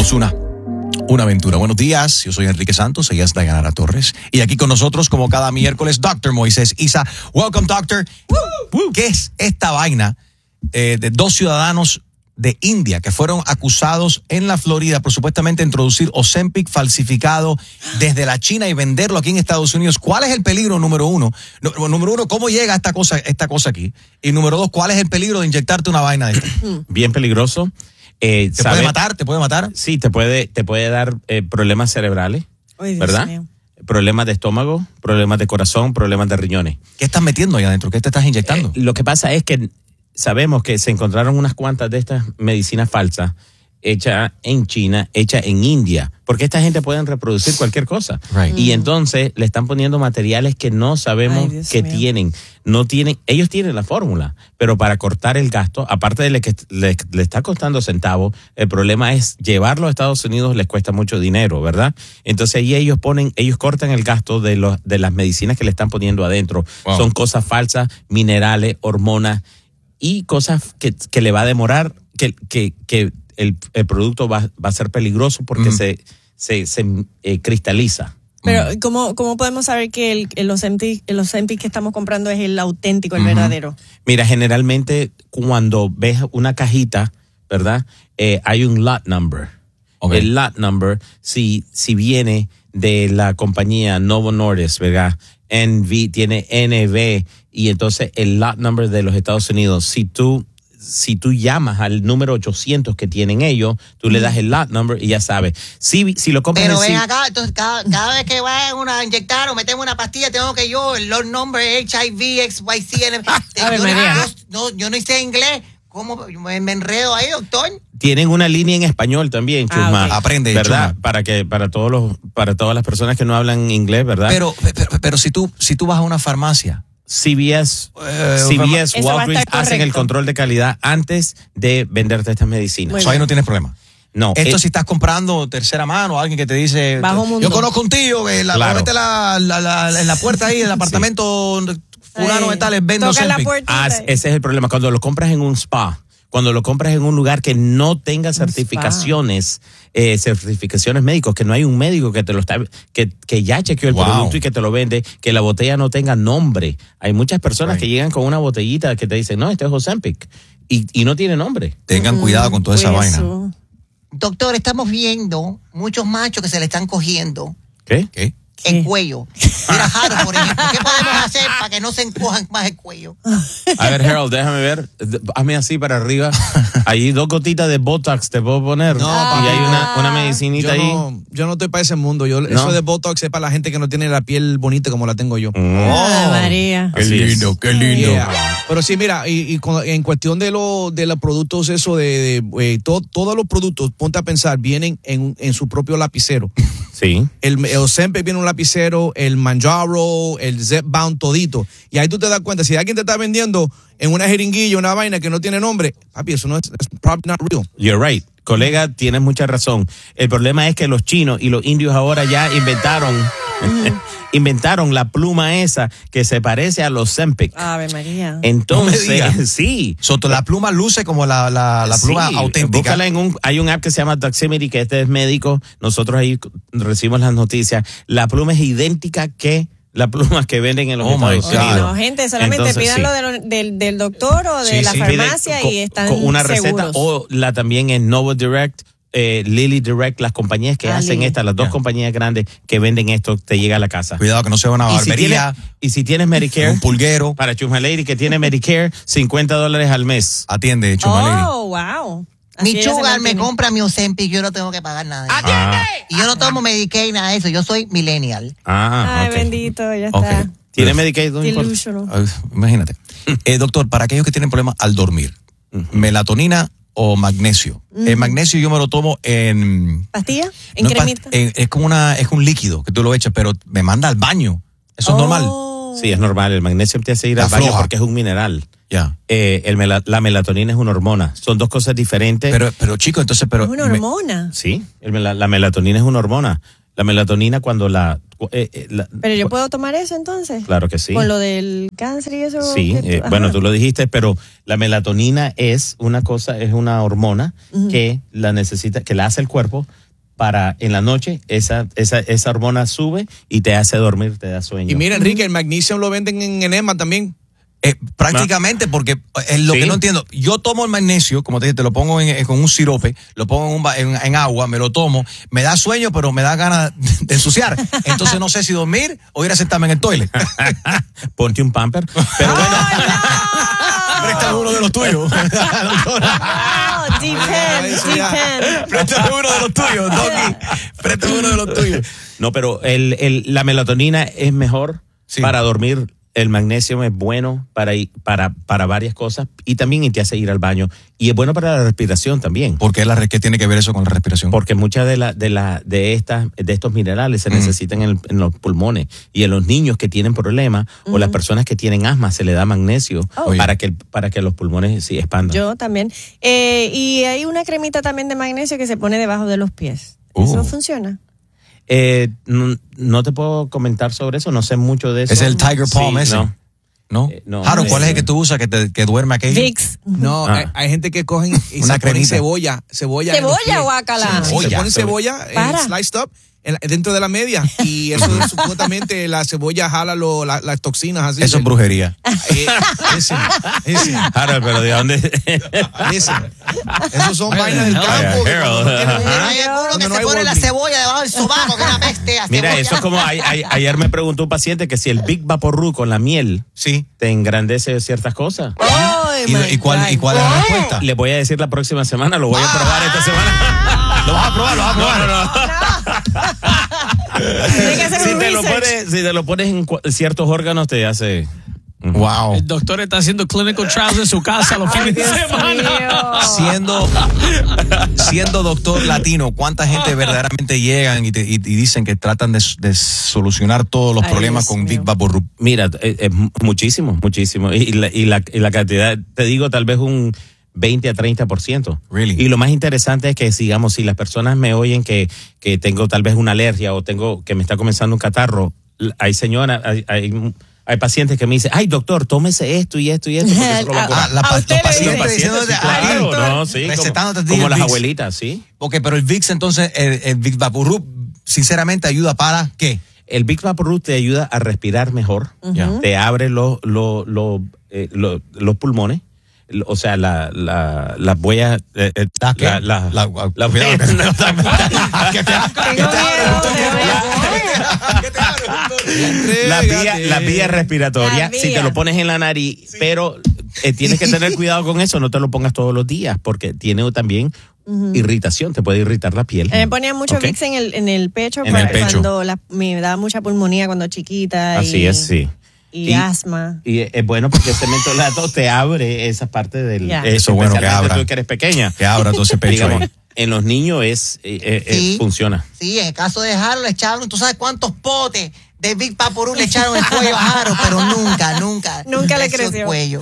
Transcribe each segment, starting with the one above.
es una aventura. Buenos días, yo soy Enrique Santos, ella es Dayanara Torres. Y aquí con nosotros, como cada miércoles, Dr. Moisés Isa. Welcome, Doctor. ¿Qué es esta vaina de dos ciudadanos de India que fueron acusados en la Florida por supuestamente introducir Ozempic falsificado desde la China y venderlo aquí en Estados Unidos? ¿Cuál es el peligro número uno? Número uno, ¿cómo llega esta cosa aquí? Y número dos, ¿cuál es el peligro de inyectarte una vaina de esta? Bien peligroso. ¿Te puede matar? Sí, te puede dar problemas cerebrales, ¿verdad? Problemas de estómago, problemas de corazón, problemas de riñones. ¿Qué estás metiendo ahí adentro? ¿Qué te estás inyectando? Lo que pasa es que sabemos que se encontraron unas cuantas de estas medicinas falsas hechas en China, hechas en India, porque esta gente puede reproducir cualquier cosa. Right. Y entonces le están poniendo materiales que no sabemos que tienen. No tienen, ellos tienen la fórmula, pero para cortar el gasto, aparte de que le está costando centavos, el problema es llevarlo a Estados Unidos, les cuesta mucho dinero, ¿verdad? Entonces ahí ellos cortan el gasto de las medicinas que le están poniendo adentro. Wow. Son cosas falsas, minerales, hormonas y cosas que le va a demorar, que el producto va a ser peligroso porque se cristaliza. Pero ¿cómo podemos saber que el Ozempic que estamos comprando es el auténtico, el verdadero? Mira, generalmente cuando ves una cajita, ¿verdad? Hay un lot number. Okay. El lot number, si viene de la compañía Novo Nordisk, ¿verdad? Tiene NV, y entonces el lot number de los Estados Unidos, si tú llamas al número 800 que tienen ellos, tú le das el lot number y ya sabes. Si lo compras. Pero ven acá, entonces cada vez que vayan a inyectar o metemos una pastilla, tengo que el lot number HIV, XYZ. Yo no sé inglés. ¿Cómo me enredo ahí, doctor? Tienen una línea en español también, Chusma. Okay. Aprende, ¿verdad? Chusma. Para todas las personas que no hablan inglés, ¿verdad? Pero si tú vas a una farmacia, CVS, Walgreens hacen el control de calidad antes de venderte estas medicinas. Eso ahí no tienes problema. No. Esto si estás comprando tercera mano, alguien que te dice, yo conozco un tío que mete en la puerta ahí del apartamento fulano de tales, vendo Ozempic. Ese es el problema. Cuando lo compras en un spa, cuando lo compras en un lugar que no tenga certificaciones médicos, que no hay un médico que te lo está, que ya chequeó el producto y que te lo vende, que la botella no tenga nombre. Hay muchas personas que llegan con una botellita que te dicen, no, esto es Ozempic, y no tiene nombre. Tengan cuidado con toda esa vaina. Doctor, estamos viendo muchos machos que se le están cogiendo. ¿Qué? El cuello. Mira, Harold, por ejemplo, ¿qué podemos hacer para que no se encojan más el cuello? A ver, Harold, déjame ver. Hazme así para arriba. Ahí 2 gotitas de Botox te puedo poner. No, y hay una medicinita ahí. Yo no estoy para ese mundo. Eso de Botox es para la gente que no tiene la piel bonita como la tengo yo. María. Qué lindo. Yeah. Pero sí, mira, y en cuestión de los productos, eso todos los productos, ponte a pensar, vienen en su propio lapicero. Sí. El Ozempic viene un lapicero, el Manjaro, el Zepbound, todito. Y ahí tú te das cuenta, si alguien te está vendiendo en una jeringuilla, una vaina que no tiene nombre, papi, eso no es probably not real. You're right. Colega, tienes mucha razón. El problema es que los chinos y los indios ahora ya inventaron la pluma esa que se parece a los Ozempic. Ave María. Entonces, sí. La pluma luce como la pluma auténtica. Búscala hay un app que se llama Doximity, que es médico. Nosotros ahí recibimos las noticias. La pluma es idéntica que la pluma que venden en los Estados Unidos. No, gente, solamente pídanlo del doctor o de la farmacia y están con una receta, seguros. o también en Novo Direct, Lilly Direct, las compañías que hacen las dos compañías grandes que venden esto, te llega a la casa. Cuidado que no sea una barbería. Y si tienes Medicare, un pulguero. Para Chusma Lady que tiene Medicare, $50 al mes. Atiende, Chusma Lady. Oh, wow. Mi sugar me compra mi Ozempic, yo no tengo que pagar nada. ¡Atiende! Y yo no tomo Medicaid, nada de eso, yo soy millennial. Ay, bendito, ya está. ¿Tiene Medicaid? No imagínate. Doctor, para aquellos que tienen problemas al dormir, melatonina o magnesio. El magnesio yo me lo tomo en... ¿Pastilla? ¿En cremita? Es un líquido que tú lo echas, pero me manda al baño. ¿Eso es normal? Sí, es normal. El magnesio te hace ir al baño porque es un mineral. Ya. La melatonina es una hormona. Son dos cosas diferentes. Pero chico, entonces... ¿Es una hormona? Sí, la melatonina es una hormona. La melatonina cuando Pero yo puedo tomar eso entonces. Claro que sí. Con lo del cáncer y eso. Sí, bueno, tú lo dijiste, pero la melatonina es una hormona que la necesita, que la hace el cuerpo para en la noche, esa hormona sube y te hace dormir, te da sueño. Y mira, Enrique, el magnesio lo venden en enema también. Prácticamente, porque lo que no entiendo, yo tomo el magnesio, como te dije, te lo pongo con un sirope, lo pongo en agua, me lo tomo, me da sueño, pero me da ganas de ensuciar. Entonces no sé si dormir o ir a sentarme en el toilet. Ponte un pamper. Pero bueno. Préstame uno de los tuyos. Préstame uno de los tuyos, Doki. Préstame uno de los tuyos. No, pero la melatonina es mejor para dormir. El magnesio es bueno para varias cosas y también te hace ir al baño. Y es bueno para la respiración también. ¿Por qué qué tiene que ver eso con la respiración? Porque muchas de estos minerales se necesitan en los pulmones. Y en los niños que tienen problemas o las personas que tienen asma se le da magnesio para que los pulmones se expandan. Yo también. Y hay una cremita también de magnesio que se pone debajo de los pies. ¿Eso funciona? No te puedo comentar sobre eso, no sé mucho de eso. ¿Es el Tiger Palm ese? ¿No? Harold, ¿cuál es el que tú usas que duerme aquello? Vicks. No, hay gente que cogen y una se ponen cebolla. Cebolla, guacala. Se ponen cebolla sliced up dentro de la media y eso supuestamente la cebolla jala las toxinas así. Eso es brujería. Harold, pero ¿de dónde? Esos son vainas del campo. Hay algunos que se ponen la cebolla debajo del sobaco, que es una peste. Mira, eso es como ayer me preguntó un paciente que si el Big Vaporru con la miel te engrandece ciertas cosas. ¿Y cuál es la respuesta? Le voy a decir la próxima semana, lo voy a probar esta semana. Lo vas a probar. Si te lo pones en ciertos órganos te hace... Wow. El doctor está haciendo clinical trials en su casa los fines de semana. Siendo doctor latino, ¿cuánta gente verdaderamente llegan y dicen que tratan de solucionar todos los problemas con Big Vaporub? Mira, muchísimo. Y la cantidad, te digo, tal vez un 20 a 30%. Really? Y lo más interesante es que, digamos, si las personas me oyen que tengo tal vez una alergia o que me está comenzando un catarro, hay señoras, hay pacientes que me dicen, ay, doctor, tómese esto y esto y esto, porque eso lo va a curar. Los pacientes diciéndote, como las abuelitas, ¿sí? Ok, pero el Vicks, entonces, el Big Vaporub, sinceramente, ¿ayuda para qué? El Big Vaporub te ayuda a respirar mejor, te abre los pulmones. O sea, las huellas, las vías respiratorias, si te lo pones en la nariz, pero tienes que tener cuidado con eso, no te lo pongas todos los días, porque tiene también irritación, te puede irritar la piel. Me ponía mucho Vicks en el pecho cuando me daba mucha pulmonía cuando chiquita. Así es, sí. Y asma. Y es bueno porque ese mentolato te abre esa parte del... Eso es bueno que abra. Tú que eres pequeña. Que abra todo ese pecho. Digamos, en los niños funciona. Sí, en el caso de Harold le echaron, ¿tú sabes cuántos potes de Big Vaporub le echaron el cuello a Harold? Pero nunca le creció el cuello.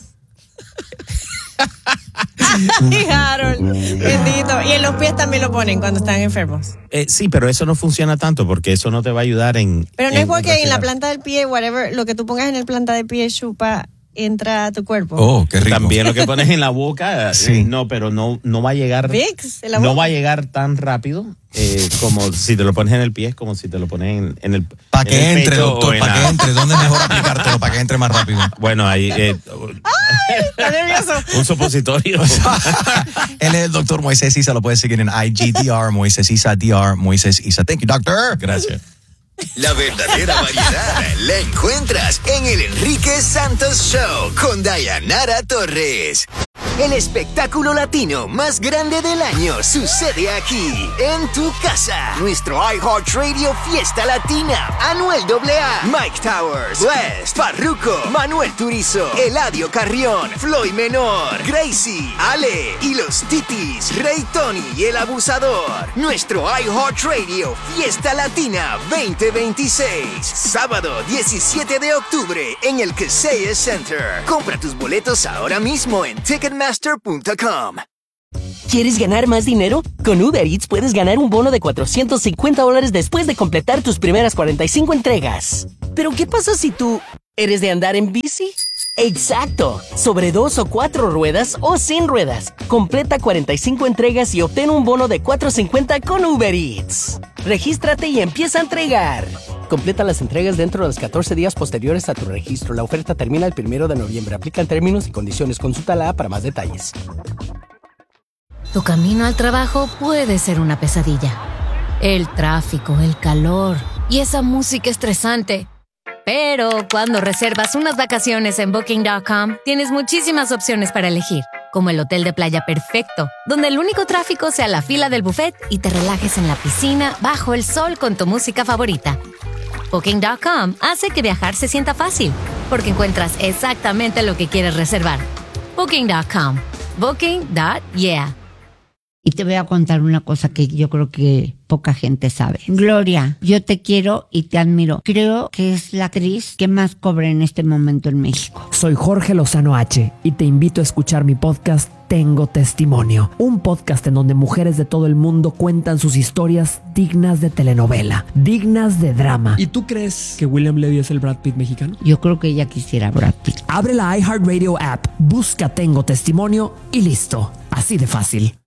Ay, Harold, bendito. Y en los pies también lo ponen cuando están enfermos. Sí, pero eso no funciona tanto porque eso no te va a ayudar en... Pero no es porque en la planta del pie, whatever, lo que tú pongas en el planta del pie chupa, entra a tu cuerpo. Oh, qué rico. También lo que pones en la boca, no, pero no va a llegar... Vicks, en la no boca. va a llegar tan rápido como si te lo pones en el pie, como si te lo pones en el... Para que entre, doctor, para que entre. ¿Dónde es mejor aplicártelo para que entre más rápido? Bueno, ahí... Está nervioso. Un supositorio. Él es el doctor Moisés Isa, lo puedes seguir en IGDR, Moisés Isa, DR, Moisés Isa. Thank you, doctor. Gracias. La verdadera variedad la encuentras en el Enrique Santos Show con Dayanara Torres. El espectáculo latino más grande del año sucede aquí, en tu casa. Nuestro iHeartRadio Fiesta Latina. Anuel AA, Mike Towers, West, Farruko, Manuel Turizo, Eladio Carrión, Floyd Menor, Gracie, Ale y los Titis, Rey Tony y El Abusador. Nuestro iHeartRadio Fiesta Latina 2026. Sábado 17 de octubre en el Kaseya Center. Compra tus boletos ahora mismo en Ticketmaster.com. ¿Quieres ganar más dinero? Con Uber Eats puedes ganar un bono de $450 después de completar tus primeras 45 entregas. ¿Pero qué pasa si tú eres de andar en bici? ¡Exacto! Sobre 2 o 4 ruedas o sin ruedas. Completa 45 entregas y obtén un bono de $450 con Uber Eats. Regístrate y empieza a entregar. Completa las entregas dentro de los 14 días posteriores a tu registro. La oferta termina el 1 de noviembre. Aplican términos y condiciones. Consulta la app para más detalles. Tu camino al trabajo puede ser una pesadilla. El tráfico, el calor y esa música estresante. Pero cuando reservas unas vacaciones en Booking.com, tienes muchísimas opciones para elegir, como el hotel de playa perfecto, donde el único tráfico sea la fila del buffet y te relajes en la piscina bajo el sol con tu música favorita. Booking.com hace que viajar se sienta fácil, porque encuentras exactamente lo que quieres reservar. Booking.com. Booking.yeah. Y te voy a contar una cosa que yo creo que poca gente sabe. Gloria, yo te quiero y te admiro. Creo que es la actriz que más cobra en este momento en México. Soy Jorge Lozano H y te invito a escuchar mi podcast Tengo Testimonio. Un podcast en donde mujeres de todo el mundo cuentan sus historias dignas de telenovela, dignas de drama. ¿Y tú crees que William Levy es el Brad Pitt mexicano? Yo creo que ella quisiera Brad Pitt. Abre la iHeartRadio app, busca Tengo Testimonio y listo. Así de fácil.